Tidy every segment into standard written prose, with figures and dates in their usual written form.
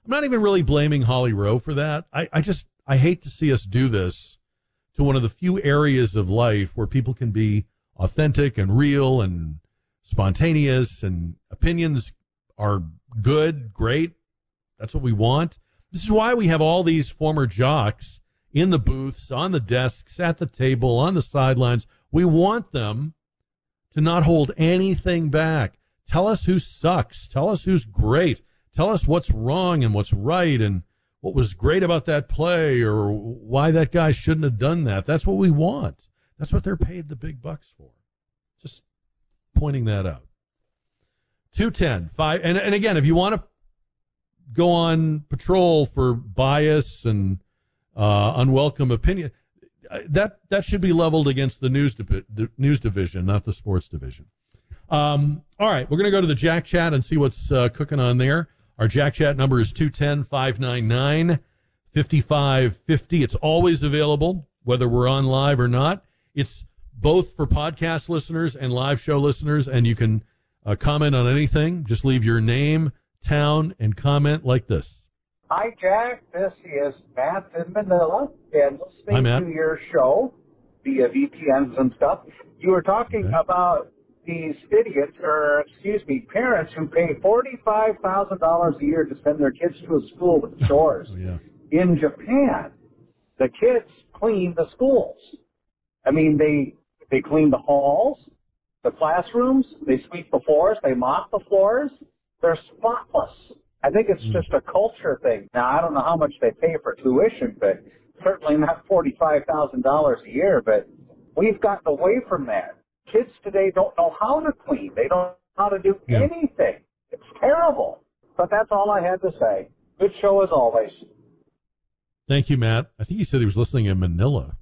I'm not even really blaming Holly Rowe for that. I hate to see us do this to one of the few areas of life where people can be authentic and real and spontaneous and opinions are good, great. That's what we want. This is why we have all these former jocks in the booths, on the desks, at the table, on the sidelines. We want them to not hold anything back. Tell us who sucks. Tell us who's great. Tell us what's wrong and what's right and what was great about that play or why that guy shouldn't have done that. That's what we want. That's what they're paid the big bucks for. Just pointing that out. 210-5. And again, if you want to go on patrol for bias and unwelcome opinion, that should be leveled against the news division, not the sports division. All right, we're going to go to the Jack Chat and see what's cooking on there. Our Jack Chat number is 210-599-5550. It's always available, whether we're on live or not. It's both for podcast listeners and live show listeners, and you can comment on anything. Just leave your name, town, and comment like this. Hi, Jack. This is Matt in Manila, and listening to your show via VPNs and stuff. You were talking about these idiots, parents who pay $45,000 a year to send their kids to a school with chores. In Japan, the kids clean the schools. I mean, they clean the halls, the classrooms, they sweep the floors, they mop the floors. They're spotless. I think it's just a culture thing. Now, I don't know how much they pay for tuition, but certainly not $45,000 a year. But we've gotten away from that. Kids today don't know how to clean. They don't know how to do anything. It's terrible. But that's all I had to say. Good show as always. Thank you, Matt. I think he said he was listening in Manila.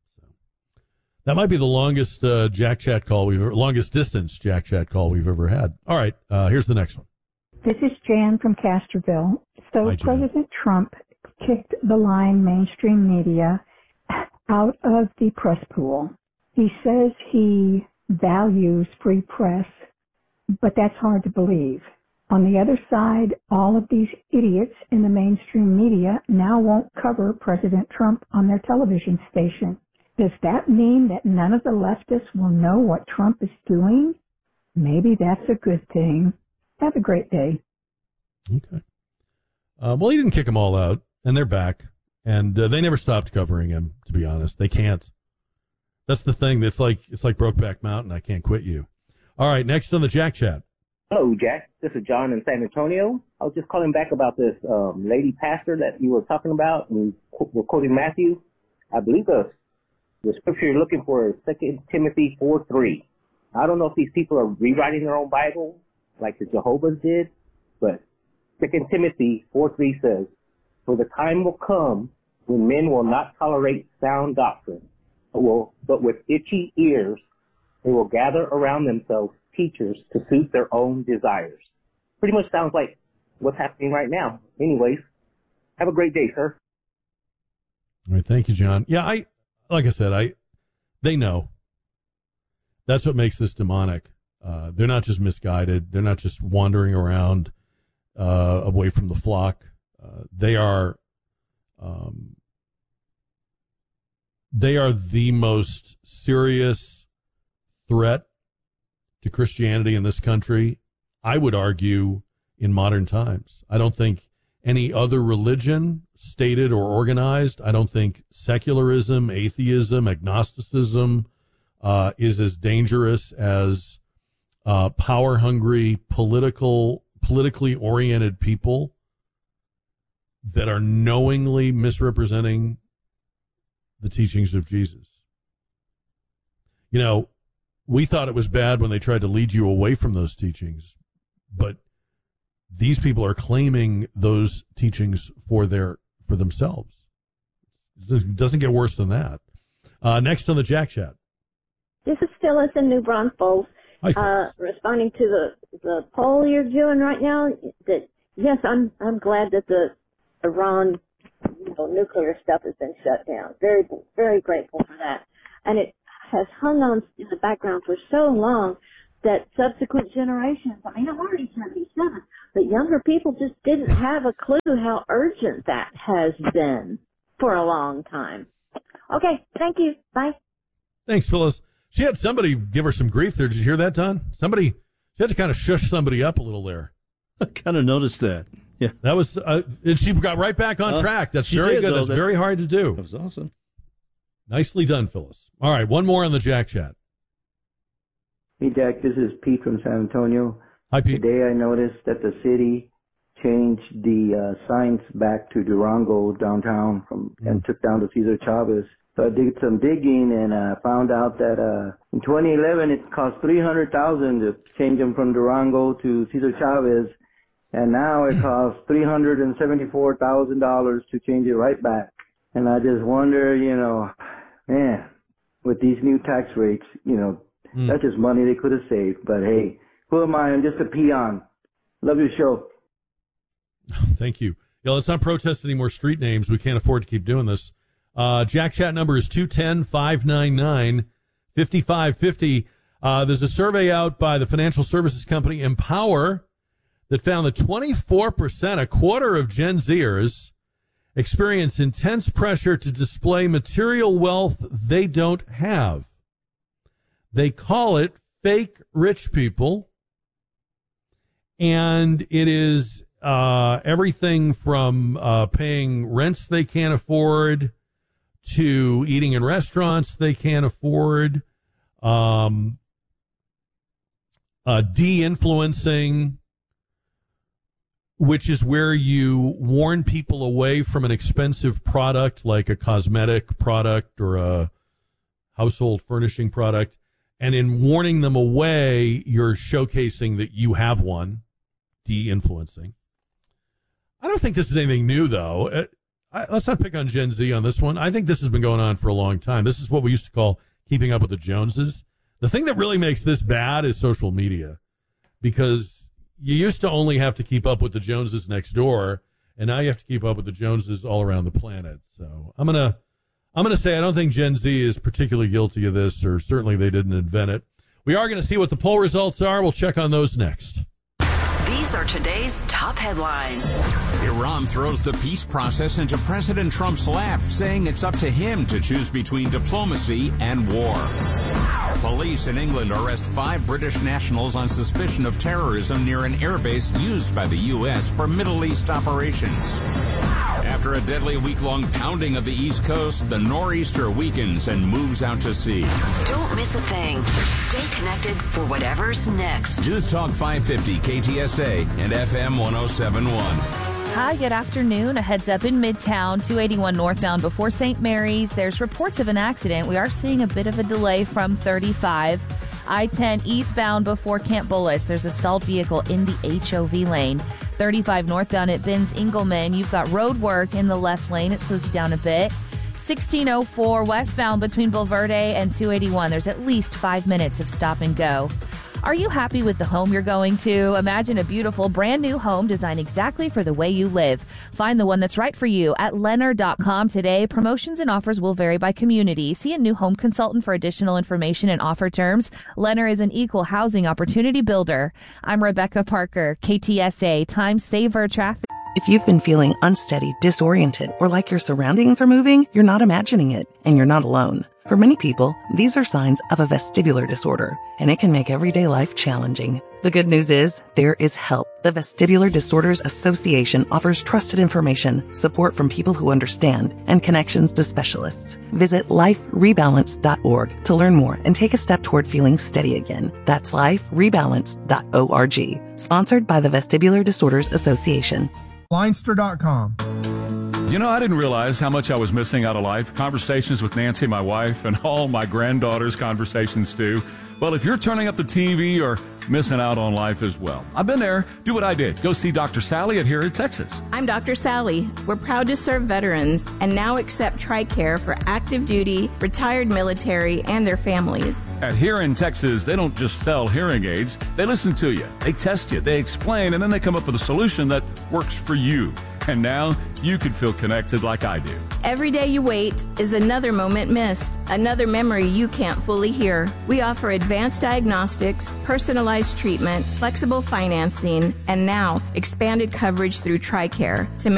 That might be the longest longest distance Jack Chat call we've ever had. All right, here's the next one. This is Jan from Castroville. So Hi, Jan. President Trump kicked the lying mainstream media out of the press pool. He says he values free press, but that's hard to believe. On the other side, all of these idiots in the mainstream media now won't cover President Trump on their television station. Does that mean that none of the leftists will know what Trump is doing? Maybe that's a good thing. Have a great day. Okay. Well, he didn't kick them all out, and they're back. And they never stopped covering him, to be honest. They can't. That's the thing. It's like Brokeback Mountain. I can't quit you. All right, next on the Jack Chat. Hello, Jack. This is John in San Antonio. I was just calling back about this lady pastor that you were talking about. And we're quoting Matthew. I believe the scripture you're looking for is 2 Timothy 4:3. I don't know if these people are rewriting their own Bible like the Jehovah's did, but 2 Timothy 4:3 says, "For the time will come when men will not tolerate sound doctrine, but with itchy ears they will gather around themselves teachers to suit their own desires." Pretty much sounds like what's happening right now. Anyways, have a great day, sir. All right, thank you, John. Yeah, like I said, they know. That's what makes this demonic. They're not just misguided. They're not just wandering around away from the flock. They are the most serious threat to Christianity in this country, I would argue, in modern times. I don't think any other religion, stated or organized, I don't think secularism, atheism, agnosticism is as dangerous as power-hungry, politically oriented people that are knowingly misrepresenting the teachings of Jesus. You know, we thought it was bad when they tried to lead you away from those teachings, but these people are claiming those teachings for themselves. It doesn't get worse than that. Next on the Jack Chat. This is Phyllis in New Braunfels. Hi, responding to the poll you're doing right now, that yes, I'm glad that the Iran nuclear stuff has been shut down. Very, very grateful for that. And it has hung on in the background for so long that subsequent generations, I mean, I'm already 77, But younger people just didn't have a clue how urgent that has been for a long time. Okay, thank you. Bye. Thanks, Phyllis. She had somebody give her some grief there. Did you hear that, Don? She had to kind of shush somebody up a little there. I kind of noticed that. Yeah. That was, and she got right back on track. That's very good. That's very hard to do. That was awesome. Nicely done, Phyllis. All right, one more on the Jack Chat. Hey, Jack, this is Pete from San Antonio. Hi, Pete. Today I noticed that the city changed the signs back to Durango downtown and took down to Cesar Chavez. So I did some digging and found out that in 2011 it cost $300,000 to change them from Durango to Cesar Chavez, and now it costs $374,000 to change it right back. And I just wonder, man, with these new tax rates, that's just money they could have saved. But hey, who am I? I'm just a peon. Love your show. Thank you. Yeah, let's not protest any more street names. We can't afford to keep doing this. Jack Chat number is 210-599-5550. There's a survey out by the financial services company Empower that found that 24%, a quarter of Gen Zers, experience intense pressure to display material wealth they don't have. They call it fake rich people, and it is everything from paying rents they can't afford to eating in restaurants they can't afford, de-influencing, which is where you warn people away from an expensive product like a cosmetic product or a household furnishing product. And in warning them away, you're showcasing that you have one, de-influencing. I don't think this is anything new, though. Let's not pick on Gen Z on this one. I think this has been going on for a long time. This is what we used to call keeping up with the Joneses. The thing that really makes this bad is social media, because you used to only have to keep up with the Joneses next door, and now you have to keep up with the Joneses all around the planet. So I'm gonna say I don't think Gen Z is particularly guilty of this, or certainly they didn't invent it. We are going to see what the poll results are. We'll check on those next. These are today's top headlines. Iran throws the peace process into President Trump's lap, saying it's up to him to choose between diplomacy and war. Police in England arrest 5 British nationals on suspicion of terrorism near an airbase used by the U.S. for Middle East operations. After a deadly week-long pounding of the East Coast, the nor'easter weakens and moves out to sea. Don't miss a thing. Stay connected for whatever's next. News Talk 550 KTSA and FM 107.1. Hi, good afternoon. A heads up in Midtown, 281 northbound before St. Mary's. There's reports of an accident. We are seeing a bit of a delay from 35. I-10 eastbound before Camp Bullis. There's a stalled vehicle in the HOV lane. 35 northbound at Ben's Engelman. You've got road work in the left lane. It slows you down a bit. 1604 westbound between Bulverde and 281. There's at least 5 minutes of stop and go. Are you happy with the home you're going to? Imagine a beautiful brand new home designed exactly for the way you live. Find the one that's right for you at Lennar.com today. Promotions and offers will vary by community. See a new home consultant for additional information and offer terms. Lennar is an equal housing opportunity builder. I'm Rebecca Parker, KTSA, Time Saver Traffic. If you've been feeling unsteady, disoriented, or like your surroundings are moving, you're not imagining it, and you're not alone. For many people, these are signs of a vestibular disorder, and it can make everyday life challenging. The good news is, there is help. The Vestibular Disorders Association offers trusted information, support from people who understand, and connections to specialists. Visit liferebalance.org to learn more and take a step toward feeling steady again. That's liferebalance.org. Sponsored by the Vestibular Disorders Association. Leinster.com. You know, I didn't realize how much I was missing out of life. Conversations with Nancy, my wife, and all my granddaughters' conversations, too. Well, if you're turning up the TV or missing out on life as well, I've been there. Do what I did. Go see Dr. Sally at Here in Texas. I'm Dr. Sally. We're proud to serve veterans and now accept TRICARE for active duty, retired military, and their families. At Here in Texas, they don't just sell hearing aids. They listen to you. They test you. They explain, and then they come up with a solution that works for you. And now you can feel connected like I do. Every day you wait is another moment missed, another memory you can't fully hear. We offer advanced diagnostics, personalized treatment, flexible financing, and now expanded coverage through TRICARE to